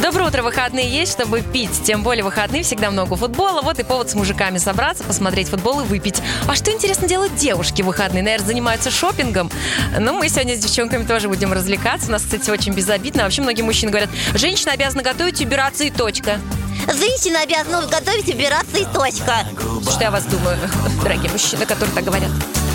Доброе утро, выходные есть, чтобы пить. Тем более выходные всегда много футбола. Вот и повод с мужиками собраться, посмотреть футбол и выпить. А что, интересно, делают девушки в выходные? Наверное, занимаются шопингом. Но мы сегодня с девчонками тоже будем развлекаться. У нас, кстати, очень безобидно. А вообще многие мужчины говорят, женщина обязана готовить, убираться и точка. Женщина обязана готовить, убираться и точка. Что я о вас думаю, дорогие мужчины, которые так говорят?